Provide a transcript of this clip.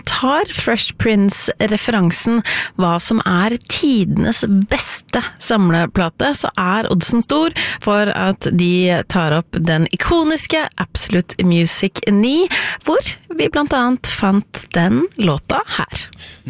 tar Fresh Prince-referansen hva som tidenes beste samleplate, så oddsen stor for at de tar opp den ikoniske Absolute Music 9, hvor vi blant annet fant den låta her.